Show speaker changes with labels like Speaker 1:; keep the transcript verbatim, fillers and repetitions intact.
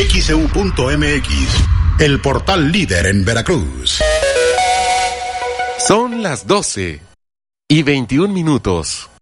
Speaker 1: X E U punto M X, el portal líder en Veracruz.
Speaker 2: Son las doce y veintiún minutos.